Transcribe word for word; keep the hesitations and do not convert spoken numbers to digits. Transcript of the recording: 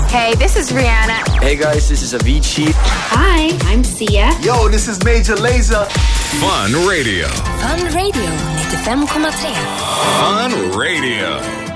Hey, this is Rihanna. Hey guys, this is Avicii. Hi, I'm Sia. Yo, this is Major Lazer. Fun Radio. Fun Radio nittiofem komma tre. Fun Radio.